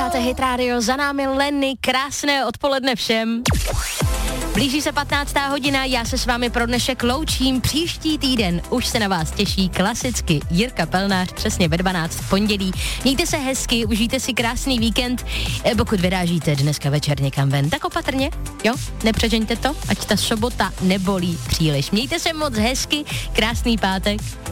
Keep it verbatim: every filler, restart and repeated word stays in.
Posloucháte Hit Radio, za námi Lenny, krásné odpoledne všem. Blíží se patnáctá hodina, já se s vámi pro dnešek loučím. Příští týden už se na vás těší klasicky Jirka Pelnář, přesně ve dvanáct v pondělí. Mějte se hezky, užijte si krásný víkend. Pokud vyrážíte dneska večer někam ven, tak opatrně, jo, nepřežeňte to, ať ta sobota nebolí příliš. Mějte se moc hezky, krásný pátek.